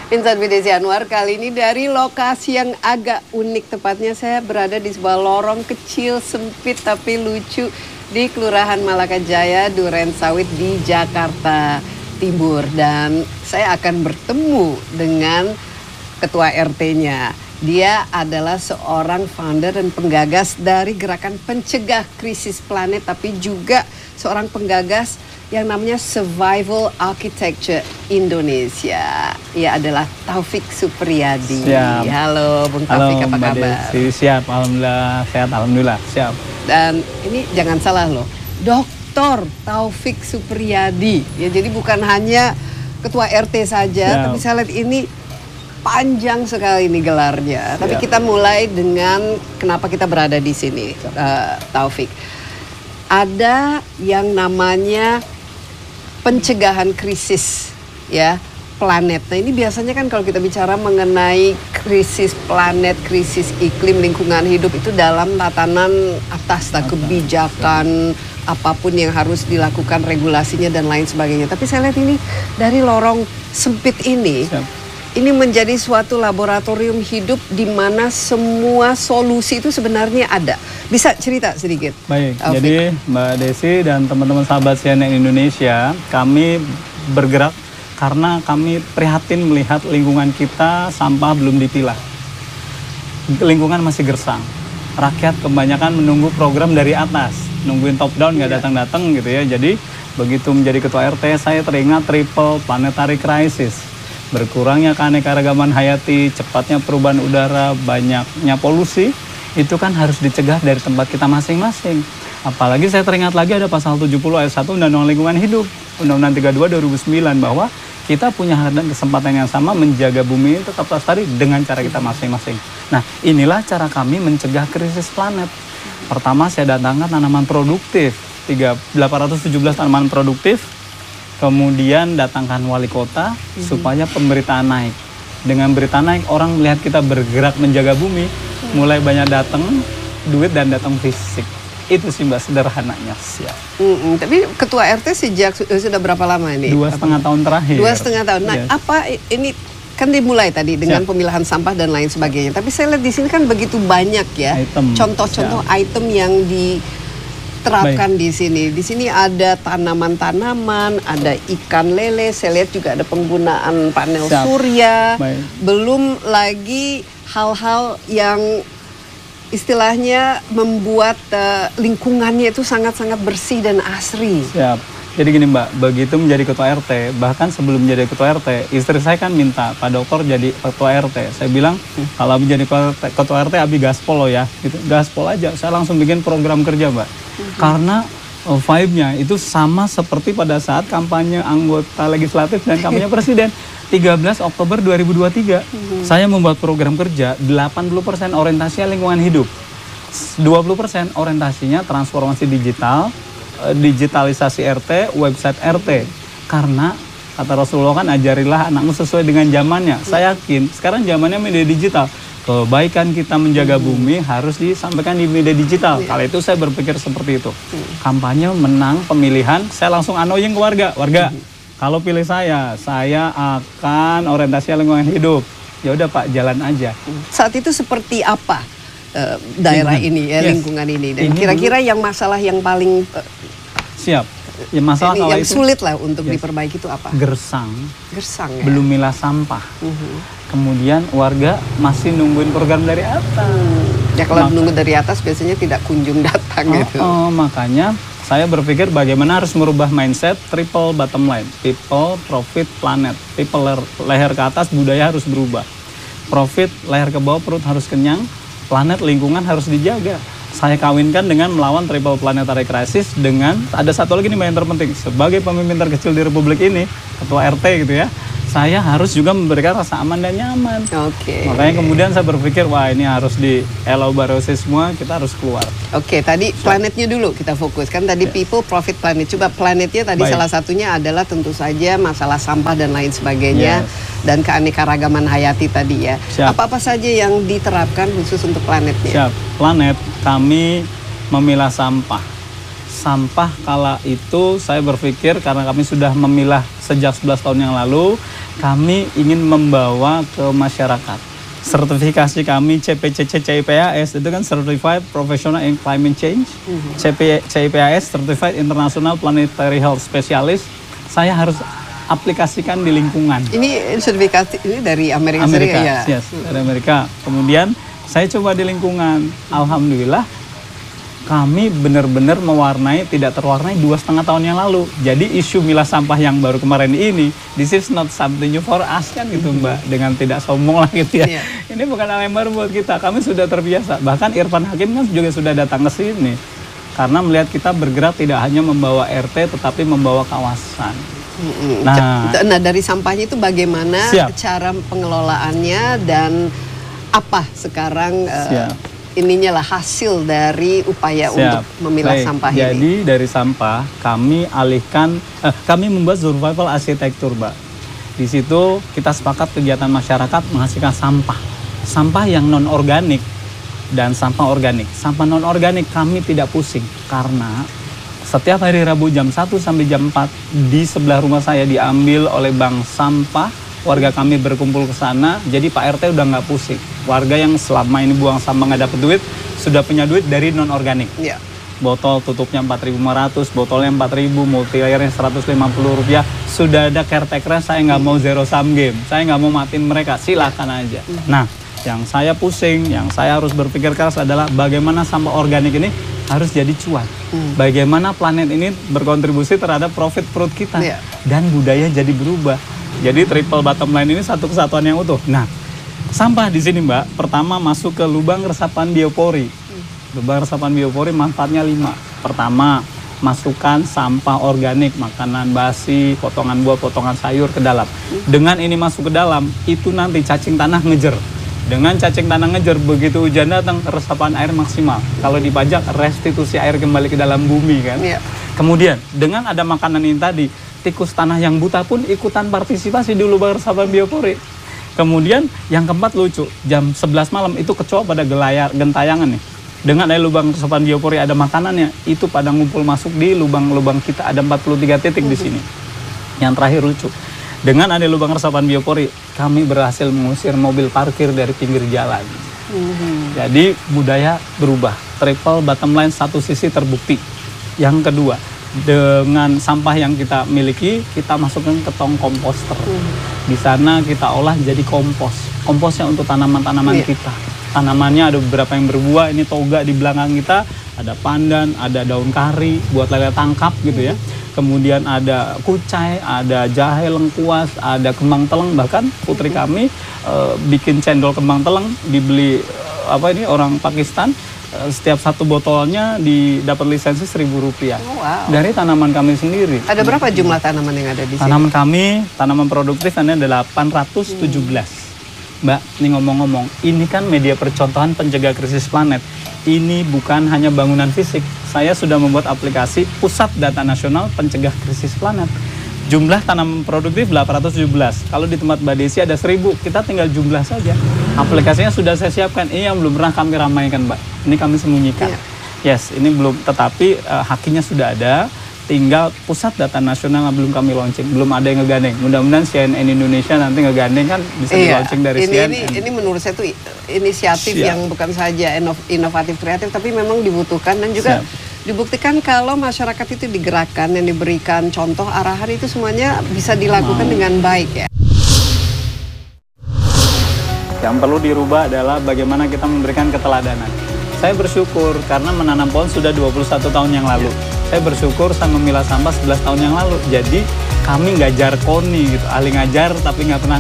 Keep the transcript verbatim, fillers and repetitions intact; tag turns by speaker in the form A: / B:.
A: Insight with Desi Anwar kali ini dari lokasi yang agak unik, tepatnya saya berada di sebuah lorong kecil, sempit tapi lucu di Kelurahan Malaka Jaya, Duren Sawit di Jakarta Timur. Dan saya akan bertemu dengan Ketua R T-nya. Dia adalah seorang founder dan penggagas dari gerakan pencegah krisis planet, tapi juga seorang penggagas yang namanya Survival Architecture Indonesia. Ia adalah Taufik Supriyadi.
B: Siap.
A: Halo Bung Taufik,
B: Halo,
A: apa
B: Mbak
A: kabar?
B: Desi. Siap, alhamdulillah sehat, alhamdulillah siap.
A: Dan ini jangan salah loh, Doktor Taufik Supriyadi. Ya, jadi bukan hanya Ketua R T saja, siap. Tapi saya lihat ini panjang sekali ini gelarnya. Tapi siap. Kita mulai dengan kenapa kita berada di sini, uh, Taufik. Ada yang namanya pencegahan krisis ya planet. Nah, ini biasanya kan kalau kita bicara mengenai krisis planet, krisis iklim, lingkungan hidup itu dalam tatanan atas, tak kebijakan apapun yang harus dilakukan, regulasinya dan lain sebagainya. Tapi saya lihat ini dari lorong sempit ini, siap. Ini menjadi suatu laboratorium hidup di mana semua solusi itu sebenarnya ada. Bisa cerita sedikit?
B: Baik,
A: Taufik.
B: Jadi Mbak Desi dan teman-teman sahabat C N N Indonesia, kami bergerak karena kami prihatin melihat lingkungan kita sampah belum dipilah. Lingkungan masih gersang. Rakyat kebanyakan menunggu program dari atas, nungguin top down nggak datang-datang gitu ya. Jadi begitu menjadi Ketua R T, saya teringat triple planetary crisis. Berkurangnya keanekaragaman hayati, cepatnya perubahan udara, banyaknya polusi, itu kan harus dicegah dari tempat kita masing-masing. Apalagi saya teringat lagi ada pasal tujuh puluh ayat satu Undang-Undang Lingkungan Hidup, Undang-Undang tiga puluh dua dua ribu sembilan, bahwa kita punya hak dan kesempatan yang sama menjaga bumi tetap lestari dengan cara kita masing-masing. Nah, inilah cara kami mencegah krisis planet. Pertama, saya datangkan tanaman produktif, delapan ratus tujuh belas tanaman produktif. Kemudian datangkan wali kota mm-hmm. supaya pemberitaan naik. Dengan berita naik, orang melihat kita bergerak menjaga bumi, mm-hmm. mulai banyak datang duit dan datang fisik. Itu sih Mbak sederhananya. Siap. Mm-hmm.
A: Tapi Ketua R T sejak sudah berapa lama ini?
B: Dua setengah tahun terakhir.
A: Dua setengah tahun. Nah, yes. apa ini kan dimulai tadi dengan siap. Pemilahan sampah dan lain sebagainya. Tapi saya lihat di sini kan begitu banyak ya contoh-contoh item yang di terapkan Baik. di sini. Di sini ada tanaman-tanaman, ada ikan lele, saya lihat juga ada penggunaan panel Siap. surya. Baik. Belum lagi hal-hal yang istilahnya membuat uh, lingkungannya itu sangat-sangat bersih dan asri.
B: Siap. Jadi gini Mbak, begitu menjadi Ketua R T, bahkan sebelum menjadi Ketua R T, istri saya kan minta Pak Dokter jadi Ketua R T. Saya bilang, hmm. kalau menjadi Ketua R T, Abi gaspol loh ya. Gitu. Gaspol aja, saya langsung bikin program kerja Mbak. Hmm. Karena uh, vibe-nya itu sama seperti pada saat kampanye anggota legislatif dan kampanye presiden. tiga belas Oktober dua ribu dua puluh tiga, hmm. saya membuat program kerja, delapan puluh persen orientasinya lingkungan hidup. dua puluh persen orientasinya transformasi digital, digitalisasi R T, website R T. Karena kata Rasulullah kan, ajarilah anakmu sesuai dengan zamannya. Saya yakin sekarang zamannya media digital. Kebaikan kita menjaga bumi harus disampaikan di media digital. Kala itu saya berpikir seperti itu. Kampanye menang pemilihan, saya langsung anoying ke warga. Warga, kalau pilih saya, saya akan orientasi lingkungan hidup. Ya udah Pak, jalan aja.
A: Saat itu seperti apa uh, daerah lingkungan. ini ya, yes. lingkungan ini, dan kira-kira yang masalah yang paling uh,
B: siap. Ya masalah
A: ini
B: kalau
A: yang
B: itu
A: sulit lah untuk
B: yes.
A: diperbaiki itu apa?
B: Gersang.
A: Gersang ya.
B: Belum milah sampah. Uh-huh. Kemudian warga masih nungguin program dari atas. Hmm.
A: Ya kalau Maka, nunggu dari atas biasanya tidak kunjung datang
B: oh,
A: gitu.
B: Oh, makanya saya berpikir bagaimana harus merubah mindset triple bottom line. People, profit, planet. People leher ke atas, budaya harus berubah. Profit, leher ke bawah, perut harus kenyang. Planet, lingkungan harus dijaga. Saya kawinkan dengan melawan triple planetary crisis dengan ada satu lagi nih yang terpenting. Sebagai pemimpin terkecil di Republik ini, Ketua R T gitu ya, saya harus juga memberikan rasa aman dan nyaman.
A: Oke. Okay.
B: Makanya kemudian saya berpikir, wah ini harus dielaborasi semua, kita harus keluar.
A: Oke, okay, tadi planetnya dulu kita fokus. Kan tadi yeah. people, profit, planet. Coba planetnya tadi Baik. salah satunya adalah tentu saja masalah sampah dan lain sebagainya. Yes. Dan keanekaragaman hayati tadi ya. Apa-apa saja yang diterapkan khusus untuk planetnya?
B: Siap. Planet, kami memilah sampah. Sampah kala itu saya berpikir karena kami sudah memilah sejak sebelas tahun yang lalu, kami ingin membawa ke masyarakat. Sertifikasi kami C P C C C I P A S itu kan Certified Professional in Climate Change, mm-hmm. C I P A S Certified International Planetary Health Specialist. Saya harus aplikasikan di lingkungan.
A: Ini sertifikasi ini dari Amerika,
B: Amerika
A: Serikat ya?
B: Yes, dari Amerika. Kemudian saya coba di lingkungan, alhamdulillah kami benar-benar mewarnai, tidak terwarnai dua setengah tahun yang lalu. Jadi isu milah sampah yang baru kemarin ini, this is not something new for us kan gitu Mbak, dengan tidak sombong lah gitu ya. Yeah. Ini bukan hal yang baru buat kita, kami sudah terbiasa. Bahkan Irfan Hakim kan juga sudah datang ke sini. Karena melihat kita bergerak tidak hanya membawa R T, tetapi membawa kawasan.
A: Nah, nah dari sampahnya itu bagaimana siap. cara pengelolaannya dan apa sekarang uh, ininya lah hasil dari upaya Siap. untuk memilah Baik. sampah
B: Jadi,
A: ini.
B: Jadi dari sampah kami alihkan, eh, kami membuat survival arsitektur, Mbak. Di situ kita sepakat kegiatan masyarakat menghasilkan sampah, sampah yang non organik dan sampah organik. Sampah non organik kami tidak pusing karena setiap hari Rabu jam satu sampai jam empat di sebelah rumah saya diambil oleh bank sampah. Warga kami berkumpul ke sana, jadi Pak R T udah nggak pusing. Warga yang selama ini buang sampah nggak dapet duit, sudah punya duit dari non-organik. Yeah. Botol tutupnya empat ribu lima ratus, botolnya empat ribu, multi layernya seratus lima puluh rupiah. Sudah ada caretaker, saya nggak mau zero sum game. Saya nggak mau matiin mereka, silahkan aja. Nah, yang saya pusing, yang saya harus berpikir keras adalah bagaimana sampah organik ini harus jadi cuan. Hmm. Bagaimana planet ini berkontribusi terhadap profit perut kita. Yeah. Dan budaya jadi berubah. Jadi triple bottom line ini satu kesatuan yang utuh. Nah, sampah di sini Mbak, pertama masuk ke lubang resapan biopori. Lubang resapan biopori manfaatnya lima. Pertama, masukkan sampah organik, makanan basi, potongan buah, potongan sayur ke dalam. Dengan ini masuk ke dalam, itu nanti cacing tanah ngejer. Dengan cacing tanah ngejer, begitu hujan datang, resapan air maksimal. Kalau dipajak, restitusi air kembali ke dalam bumi kan. Yeah. Kemudian, dengan ada makanan ini tadi, tikus tanah yang buta pun ikutan partisipasi di lubang resapan biopori. Kemudian yang keempat lucu, jam sebelas malam itu kecoa pada gelayar gentayangan nih. Dengan ada lubang resapan biopori ada makanannya, itu pada ngumpul masuk di lubang-lubang kita, ada empat puluh tiga titik di sini. Yang terakhir lucu, dengan ada lubang resapan biopori, kami berhasil mengusir mobil parkir dari pinggir jalan. Mm-hmm. Jadi budaya berubah, triple bottom line satu sisi terbukti. Yang kedua, dengan sampah yang kita miliki, kita masukkan ke tong komposter. Hmm. Di sana kita olah jadi kompos. Komposnya untuk tanaman-tanaman yeah. kita. Tanamannya ada beberapa yang berbuah. Ini toga di belakang kita, ada pandan, ada daun kari buat lele tangkap gitu ya. Kemudian ada kucai, ada jahe lengkuas, ada kembang teleng. Bahkan putri kami uh, bikin cendol kembang teleng, dibeli uh, apa ini orang Pakistan. Setiap satu botolnya didapat lisensi seribu rupiah. Oh, wow. Dari tanaman kami sendiri.
A: Ada berapa jumlah tanaman yang ada di sini?
B: Tanaman kami, tanaman produktif ada delapan ratus tujuh belas. Hmm. Mbak, ini ngomong-ngomong, ini kan media percontohan pencegah krisis planet. Ini bukan hanya bangunan fisik. Saya sudah membuat aplikasi Pusat Data Nasional Pencegah Krisis Planet. Jumlah tanaman produktif delapan ratus tujuh belas. Kalau di tempat Mbak Desi ada seribu, kita tinggal jumlah saja. Aplikasinya sudah saya siapkan. Ini yang belum pernah kami ramaikan, Mbak. Ini kami sembunyikan. Yeah. Yes, ini belum. Tetapi uh, hakinya sudah ada. Tinggal Pusat Data Nasional belum kami launching. Belum ada yang ngegandeng. Mudah-mudahan C N N Indonesia nanti ngegandeng kan bisa yeah. di-launching dari
A: ini,
B: C N N.
A: Ini, ini menurut saya itu inisiatif Siap. yang bukan saja inovatif kreatif, tapi memang dibutuhkan dan juga Siap. dibuktikan kalau masyarakat itu digerakkan, yang diberikan contoh arahan itu semuanya bisa dilakukan Mau. dengan baik ya.
B: Yang perlu dirubah adalah bagaimana kita memberikan keteladanan. Saya bersyukur karena menanam pohon sudah dua puluh satu tahun yang lalu. Saya bersyukur saya memilah sampah sebelas tahun yang lalu. Jadi kami nggak jarkoni gitu, ahli ngajar tapi nggak pernah